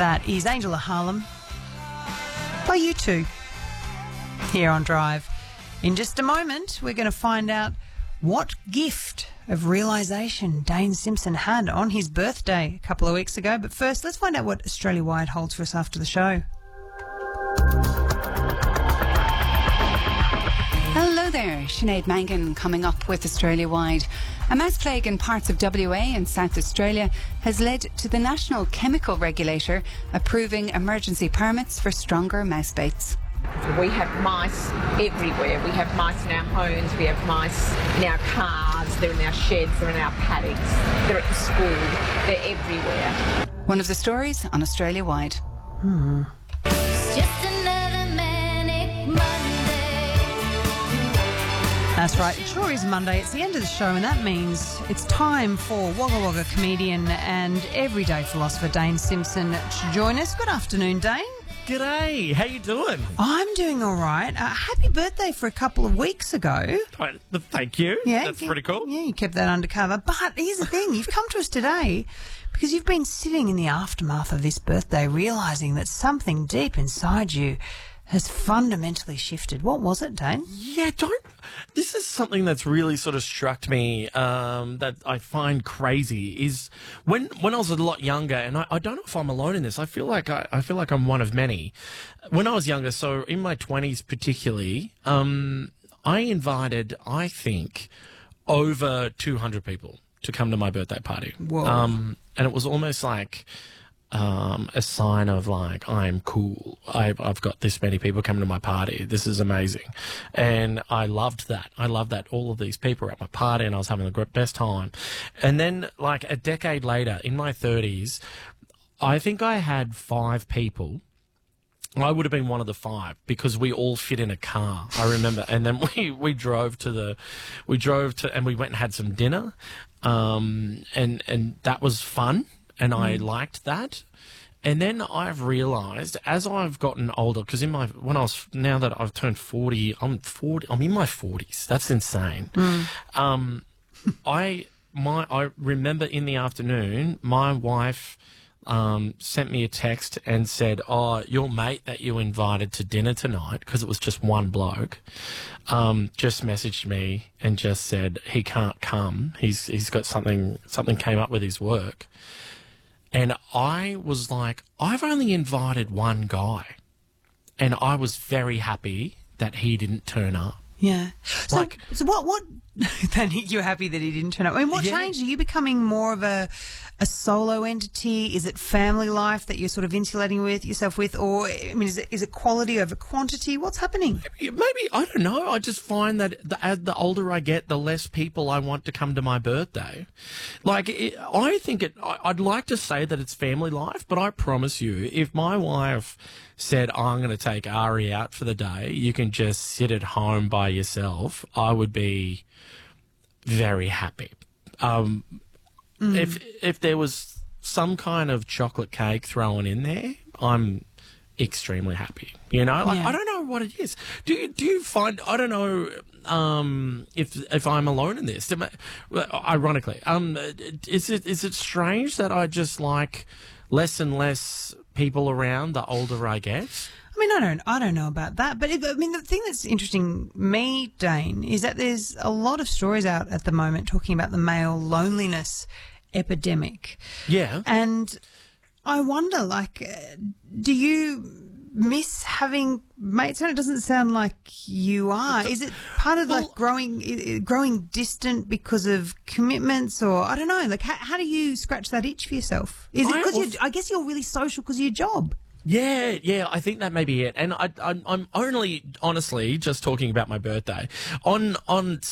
That is Angel of Harlem by U2 here on Drive. In just a moment, we're going to find out what gift of realisation Dane Simpson had on his birthday a couple of weeks ago. But first, let's find out what Australia-wide holds for us after the show. Hello there, Sinead Mangan coming up with Australia-wide. A mouse plague in parts of WA and South Australia has led to the National Chemical Regulator approving emergency permits for stronger mouse baits. We have mice everywhere. We have mice in our homes, we have mice in our cars, they're in our sheds, they're in our paddocks, they're at the school, they're everywhere. One of the stories on Australia-wide. It's just another manic Monday. That's right, it sure is Monday. It's the end of the show, and that means it's time for Wagga Wagga comedian and everyday philosopher Dane Simpson to join us. Good afternoon, Dane. G'day, how you doing? I'm doing all right. Happy birthday for a couple of weeks ago. Thank you. Yeah, that's pretty cool. Yeah, you kept that undercover. But here's the thing, you've come to us today because you've been sitting in the aftermath of this birthday realising that something deep inside you has fundamentally shifted. What was it, Dane? Yeah, this is something that's really sort of struck me that I find crazy is when I was a lot younger, and I don't know if I'm alone in this. I feel like I'm one of many. When I was younger, so in my 20s particularly, I invited, I think, over 200 people to come to my birthday party. Whoa. And it was almost like a sign of like, I'm cool. I've got this many people coming to my party. This is amazing. And I loved that. All of these people were at my party and I was having the best time. And then like a decade later, in my 30s, I think I had 5 people. I would have been one of the 5 because we all fit in a car. I remember. And then we drove and we went and had some dinner. And that was fun. And I liked that. And then I've realised as I've gotten older, because now that I've turned 40, I'm in my 40s. That's insane. I remember in the afternoon, my wife sent me a text and said, "Oh, your mate that you invited to dinner tonight," because it was just one bloke, just messaged me and just said he can't come. He's got something came up with his work. And I was like, I've only invited one guy. And I was very happy that he didn't turn up. Yeah. So what then you're happy that he didn't turn up. I mean, what changed? Are you becoming more of a solo entity? Is it family life that you're sort of insulating yourself with? Or, I mean, is it quality over quantity? What's happening? Maybe, I don't know. I just find that as the older I get, the less people I want to come to my birthday. Like, I'd like to say that it's family life, but I promise you, if my wife said, I'm going to take Ari out for the day, you can just sit at home by yourself, I would be very happy. If there was some kind of chocolate cake thrown in there, I'm extremely happy. You know, like, I don't know what it is. Do you find, I don't know if I'm alone in this. Ironically, is it strange that I just like less and less people around the older I get? I mean, I don't know about that, but the thing that's interesting me, Dane, is that there's a lot of stories out at the moment talking about the male loneliness epidemic. Yeah. And I wonder, like, do you miss having mates? And it doesn't sound like you are. Is it part of like growing distant because of commitments, or I don't know? Like, how do you scratch that itch for yourself? Is it because I guess you're really social because of your job? Yeah, I think that may be it. And I'm only, honestly, just talking about my birthday. On